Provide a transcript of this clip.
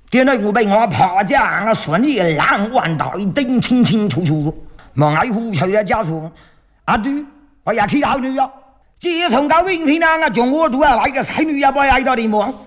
今日我被我爬家我顺利烂完大顶清清楚楚，望爱胡臭的家属阿对，我也去好女啊。自從搞影片啊，我仲我都係嚟個細女啊，不係喺度點望？